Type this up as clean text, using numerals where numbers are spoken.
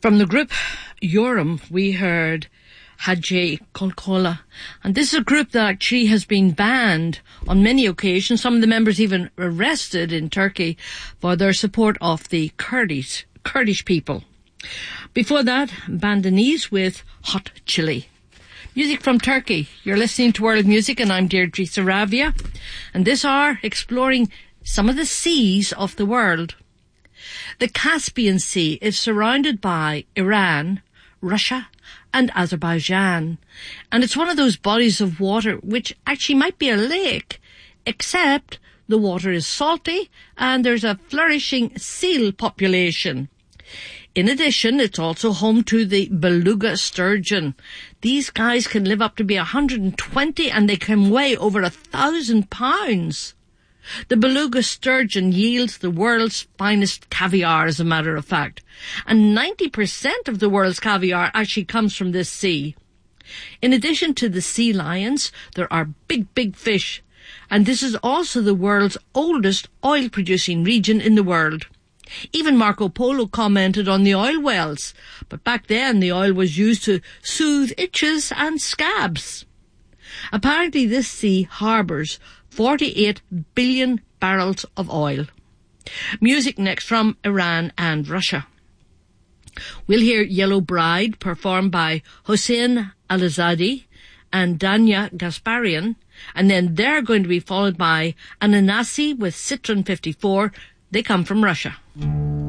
From the group Yoram, we heard Hacı Kolkola. And this is a group that actually has been banned on many occasions. Some of the members even arrested in Turkey for their support of the Kurdish people. Before that, Bandanese with Hot Chili. Music from Turkey. You're listening to World Music and I'm Deirdre Saravia. And this hour, exploring some of the seas of the world. The Caspian Sea is surrounded by Iran, Russia and Azerbaijan. And it's one of those bodies of water which actually might be a lake, except the water is salty and there's a flourishing seal population. In addition, it's also home to the beluga sturgeon. These guys can live up to be 120 and they can weigh over 1,000 pounds. The beluga sturgeon yields the world's finest caviar, as a matter of fact. And 90% of the world's caviar actually comes from this sea. In addition to the sea lions, there are big fish. And this is also the world's oldest oil-producing region in the world. Even Marco Polo commented on the oil wells. But back then, the oil was used to soothe itches and scabs. Apparently, this sea harbours 48 billion barrels of oil. Music next from Iran and Russia. We'll hear Yellow Bride performed by Hossein Alizadeh and Danya Gasparian, and then they're going to be followed by Ananasi with Citron 54. They come from Russia.